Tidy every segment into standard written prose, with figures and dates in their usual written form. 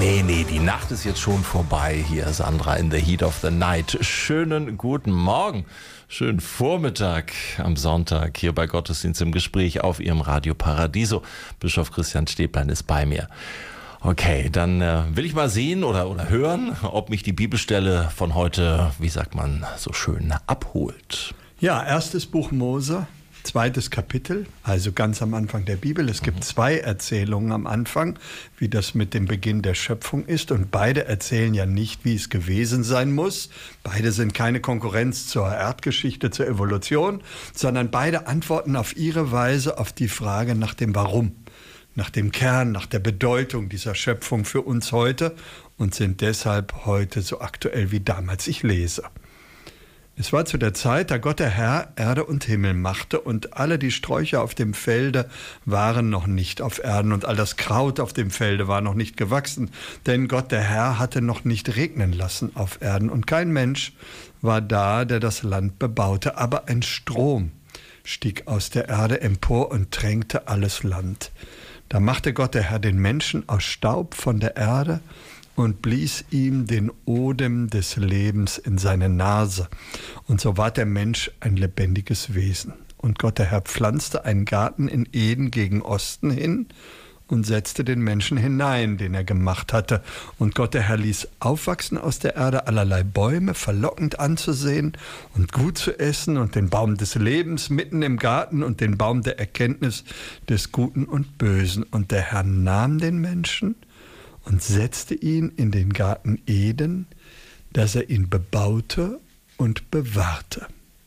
Nee, die Nacht ist jetzt schon vorbei. Hier ist Sandra in the Heat of the Night. Schönen guten Morgen, schönen Vormittag am Sonntag hier bei Gottesdienst im Gespräch auf Ihrem Radio Paradiso. Bischof Christian Stäblein ist bei mir. Okay, dann will ich mal sehen oder hören, ob mich die Bibelstelle von heute, wie sagt man so schön, abholt. Ja, erstes Buch Mose, 2. Kapitel, also ganz am Anfang der Bibel. Es gibt 2 Erzählungen am Anfang, wie das mit dem Beginn der Schöpfung ist. Und beide erzählen ja nicht, wie es gewesen sein muss. Beide sind keine Konkurrenz zur Erdgeschichte, zur Evolution, sondern beide antworten auf ihre Weise auf die Frage nach dem Warum, nach dem Kern, nach der Bedeutung dieser Schöpfung für uns heute und sind deshalb heute so aktuell wie damals. Ich lese. Es war zu der Zeit, da Gott der Herr Erde und Himmel machte und alle die Sträucher auf dem Felde waren noch nicht auf Erden und all das Kraut auf dem Felde war noch nicht gewachsen, denn Gott der Herr hatte noch nicht regnen lassen auf Erden und kein Mensch war da, der das Land bebaute, aber ein Strom stieg aus der Erde empor und tränkte alles Land. Da machte Gott der Herr den Menschen aus Staub von der Erde und blies ihm den Odem des Lebens in seine Nase. Und so ward der Mensch ein lebendiges Wesen. Und Gott der Herr pflanzte einen Garten in Eden gegen Osten hin und setzte den Menschen hinein, den er gemacht hatte. Und Gott der Herr ließ aufwachsen aus der Erde allerlei Bäume, verlockend anzusehen und gut zu essen, und den Baum des Lebens mitten im Garten und den Baum der Erkenntnis des Guten und Bösen. Und der Herr nahm den Menschen und setzte ihn in den Garten Eden, dass er ihn bebaute und bewahrte.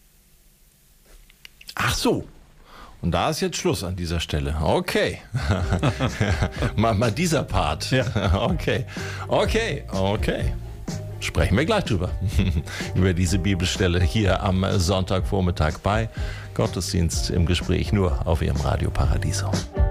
Ach so. Und da ist jetzt Schluss an dieser Stelle. Okay. mal dieser Part. Ja. Okay. Sprechen wir gleich drüber. Über diese Bibelstelle hier am Sonntagvormittag bei Gottesdienst im Gespräch, nur auf Ihrem Radio Paradiso.